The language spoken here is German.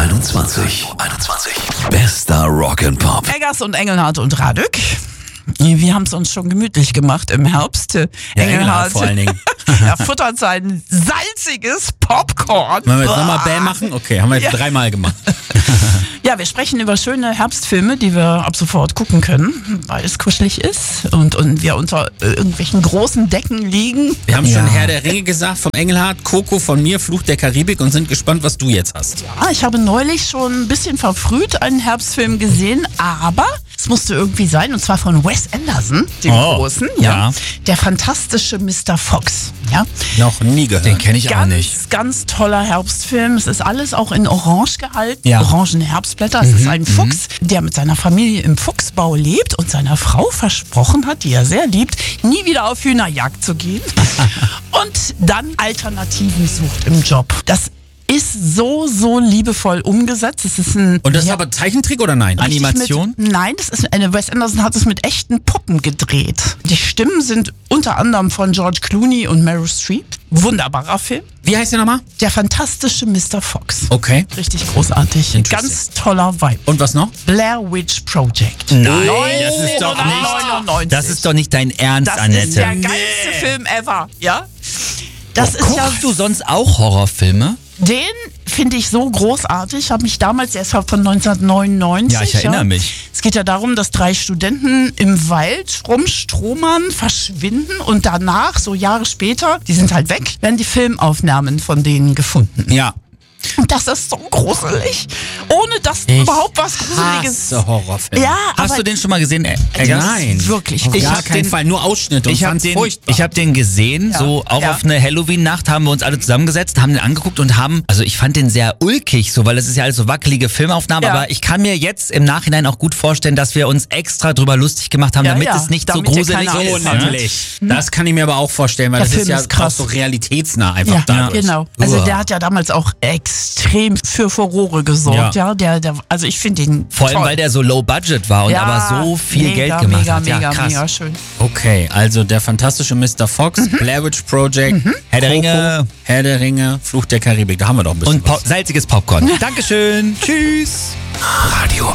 21. Bester Rock'n'Pop. Eggers und Engelhardt und Radück. Wir haben es uns schon gemütlich gemacht im Herbst. Engelhardt vor allen Dingen. Er futtert sein salziges Popcorn. Wollen wir jetzt nochmal Bäh machen? Okay, haben wir jetzt 3-mal gemacht. Ja, wir sprechen über schöne Herbstfilme, die wir ab sofort gucken können, weil es kuschelig ist und wir unter irgendwelchen großen Decken liegen. Wir haben schon Herr der Ringe gesagt, vom Engelhardt, Coco von mir, Fluch der Karibik und sind gespannt, was du jetzt hast. Ja, ich habe neulich schon ein bisschen verfrüht einen Herbstfilm gesehen, aber es musste irgendwie sein, und zwar von Wes Anderson, dem Großen, ja. Der fantastische Mr. Fox. Ja. Noch nie gehört. Den kenne ich auch nicht. Ganz toller Herbstfilm. Es ist alles auch in Orange gehalten. Ja. Orangene Herbstblätter. Es ist ein Fuchs, der mit seiner Familie im Fuchsbau lebt und seiner Frau versprochen hat, die er sehr liebt, nie wieder auf Hühnerjagd zu gehen. Und dann Alternativen sucht im Job. Das ist so liebevoll umgesetzt. Es ist ein Und das ist aber Zeichentrick oder nein? Animation? Nein, Wes Anderson hat es mit echten Puppen gedreht. Die Stimmen sind unter anderem von George Clooney und Meryl Streep. Wunderbarer Film. Wie heißt der nochmal? Der fantastische Mr. Fox. Okay. Richtig großartig. Ganz toller Vibe. Und was noch? Blair Witch Project. Nein, das ist doch nicht dein Ernst, Das Annette. ist der geilste Film ever. Ja? Das ist ja Guckst du sonst auch Horrorfilme? Den finde ich so großartig. Habe mich damals, der ist von 1999. Ja, ich erinnere mich. Es geht ja darum, dass 3 Studenten im Wald rumstromern, verschwinden und danach, so Jahre später, die sind halt weg, werden die Filmaufnahmen von denen gefunden. Ja. Und das ist so gruselig. Ohne dass überhaupt was Gruseliges. Horrorfilm. Ja, Hast aber du den schon mal gesehen, Eggers? Nein. wirklich Auf gut. gar hab keinen den- Fall. Nur Ausschnitte. Ich habe hab den gesehen, so auch auf eine Halloween-Nacht haben wir uns alle zusammengesetzt, haben den angeguckt und also ich fand den sehr ulkig, so, weil es ist ja alles so wackelige Filmaufnahmen, Ja. aber ich kann mir jetzt im Nachhinein auch gut vorstellen, dass wir uns extra drüber lustig gemacht haben, Ja, damit ja. es nicht Damit so ihr gruselig keine ist. Angst ne? habt. Natürlich. Das kann ich mir aber auch vorstellen, weil Der das ist Film ja ist krass. auch so realitätsnah einfach Ja, dadurch. genau. Also der hat ja damals auch extrem für Furore gesorgt. Ja. Also ich finde ihn Vor allem, toll. weil der so low budget war und aber so viel Geld gemacht hat. Ja, krass. Mega schön. Okay, also der fantastische Mr. Fox, Blair Witch Project, Herr der Ringe. Herr der Ringe, Fluch der Karibik. Da haben wir doch ein bisschen Und salziges Popcorn. Dankeschön. Tschüss. Radio